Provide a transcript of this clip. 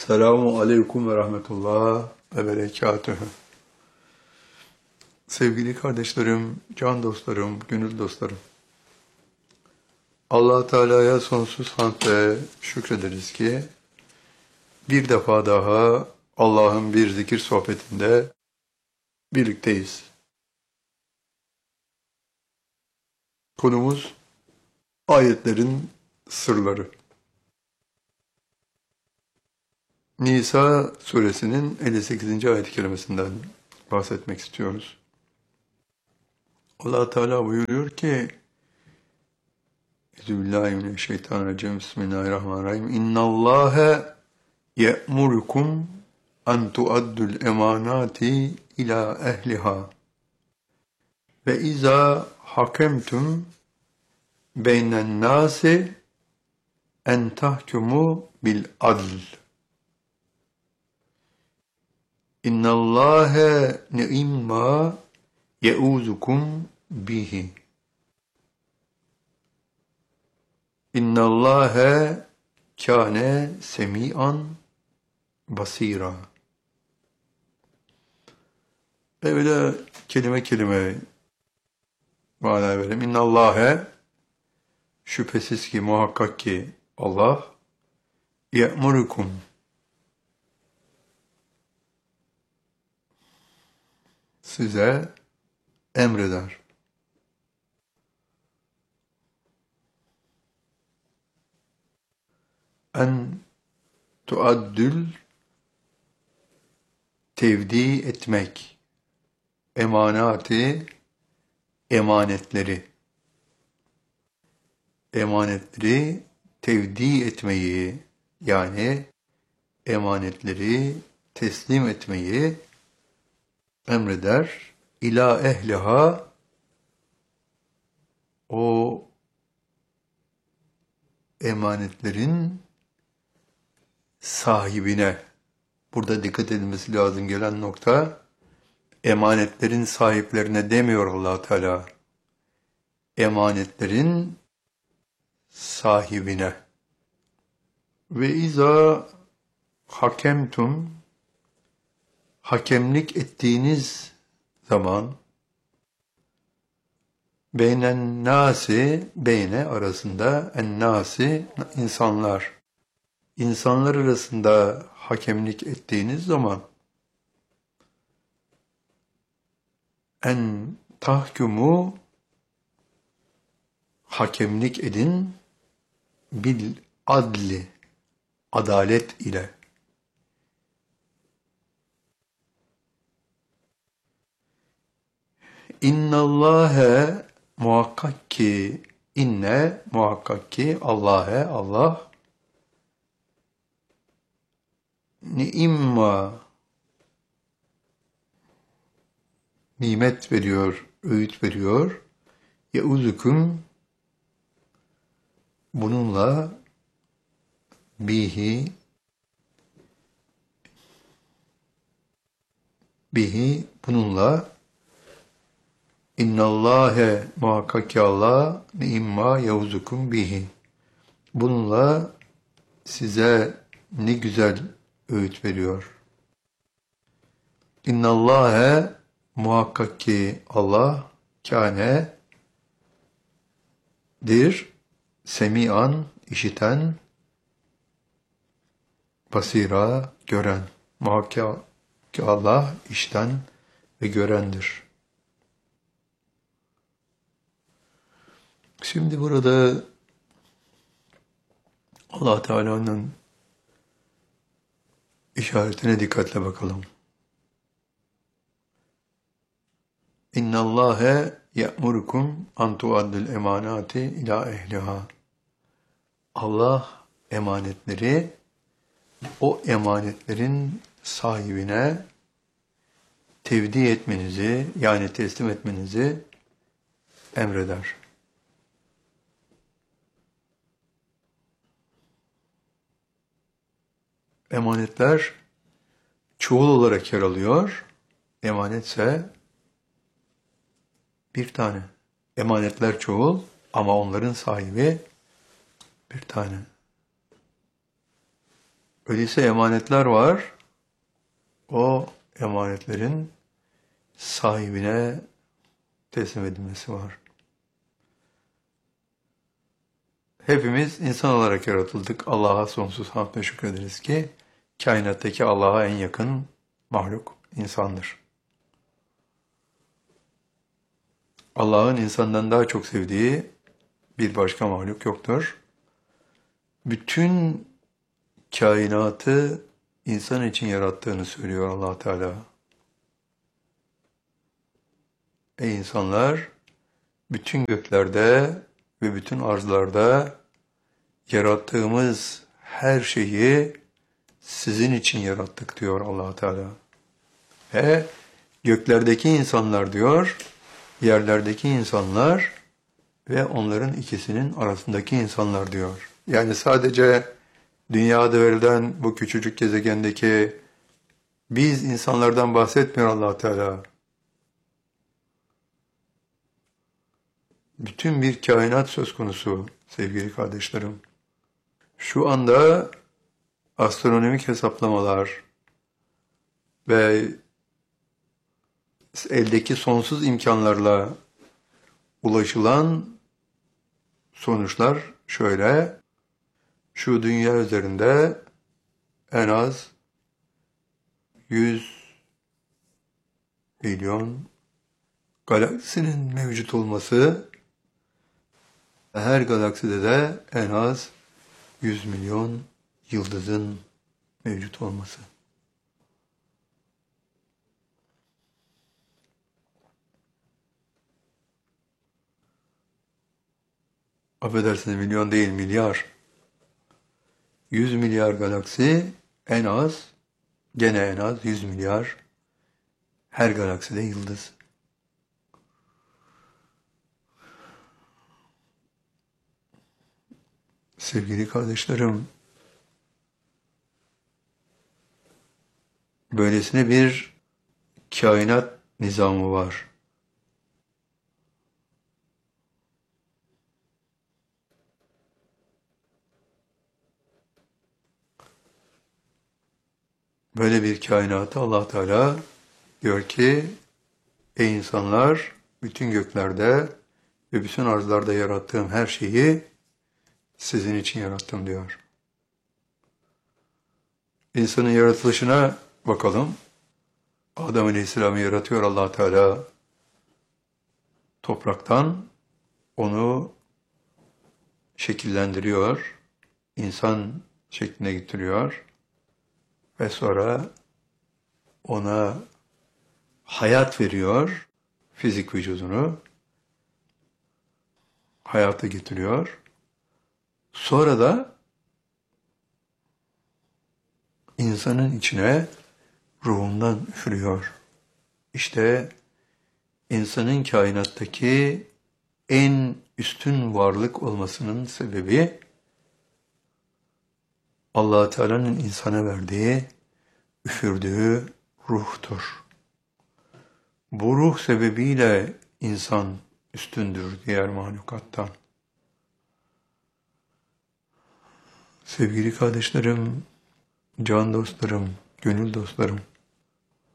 Selamun Aleyküm ve Rahmetullah ve Berekatühü. Sevgili kardeşlerim, can dostlarım, gönül dostlarım. Allah Teala'ya sonsuz hamd ve şükrederiz ki bir defa daha Allah'ın bir zikir sohbetinde birlikteyiz. Konumuz ayetlerin sırları. Nisa suresinin 58. ayet-i kerimesinden bahsetmek istiyoruz. Allah Teala buyuruyor ki Euzubillahimineşşeytanirracim. Bismillahirrahmanirrahim. İnnallâhe ye'murukum en tuaddul emanati ila ehliha ve izâ hakemtum beynen nâsi en tahkumu bil adl. İnnallâhe ni'imma ye'ûzukum bihi. İnnallâhe kâne semî'an basîrâ. Evvela kelime kelime mana verelim. İnnallâhe, şüphesiz ki, muhakkak ki Allah, ye'murukum, size emreder. En tuaddül, tevdi etmek, emanati, emanetleri tevdi etmeyi, yani emanetleri teslim etmeyi emreder. İlâ ehliha, o emanetlerin sahibine. Burada dikkat edilmesi lazım gelen nokta, emanetlerin sahiplerine demiyor Allah Teala. Emanetlerin sahibine. Ve izâ hakemtum, hakemlik ettiğiniz zaman, beynen nâsi, beyne arasında, en nâsi, insanlar arasında hakemlik ettiğiniz zaman, en tahkumu, hakemlik edin, bil adli, adalet ile. İnnallâhe, muhakkak ki, muhakkak ki, Allah, ni'imma, nimet veriyor, öğüt veriyor, ye'uzukum, bununla, bihi, bununla, İnnallâhe, muhakkak ki Allah, ni'imma ye'uzukum bihi, bununla size ne güzel öğüt veriyor. İnnallâhe, muhakkak ki Allah, kâne'dir, semî'an, işiten, basîrâ, gören. Muhakkak ki Allah işten ve görendir. Şimdi burada Allah Teala'nın işaretine dikkatle bakalım. İnnallâhe ye'murukum en tuaddul emanati ila ehliha. Allah emanetleri, o emanetlerin sahibine tevdi etmenizi, yani teslim etmenizi emreder. Emanetler çoğul olarak yer alıyor. Emanetse bir tane. Emanetler çoğul ama onların sahibi bir tane. Öyleyse emanetler var. O emanetlerin sahibine teslim edilmesi var. Hepimiz insan olarak yaratıldık. Allah'a sonsuz hamd ve şükrederiz ki kainattaki Allah'a en yakın mahluk insandır. Allah'ın insandan daha çok sevdiği bir başka mahluk yoktur. Bütün kainatı insan için yarattığını söylüyor Allah Teala. Ey insanlar, bütün göklerde ve bütün arzlarda yarattığımız her şeyi sizin için yarattık diyor Allah Teala. Ve göklerdeki insanlar diyor, yerlerdeki insanlar ve onların ikisinin arasındaki insanlar diyor. Yani sadece dünyada verilen bu küçücük gezegendeki biz insanlardan bahsetmiyor Allah Teala. Bütün bir kainat söz konusu sevgili kardeşlerim. Şu anda astronomik hesaplamalar ve eldeki sonsuz imkanlarla ulaşılan sonuçlar şöyle: şu dünya üzerinde en az 100 milyon galaksinin mevcut olması, her galakside de en az 100 milyon yıldızın mevcut olması. Affedersiniz, milyon değil, milyar. 100 milyar galaksi en az, gene en az 100 milyar, her galakside yıldız. Sevgili kardeşlerim, böylesine bir kainat nizamı var. Böyle bir kainatı Allah Teala diyor ki, ey insanlar, bütün göklerde ve bütün arzlarda yarattığım her şeyi sizin için yarattım diyor. İnsanın yaratılışına bakalım. Adem Aleyhisselam'ı yaratıyor Allah Teala topraktan, onu şekillendiriyor, insan şekline getiriyor ve sonra ona hayat veriyor, fizik vücudunu hayata getiriyor. Sonra da insanın içine ruhundan üfürüyor. İşte insanın kainattaki en üstün varlık olmasının sebebi Allah Teala'nın insana verdiği, üfürdüğü ruhtur. Bu ruh sebebiyle insan üstündür diğer mahlukattan. Sevgili kardeşlerim, can dostlarım, gönül dostlarım,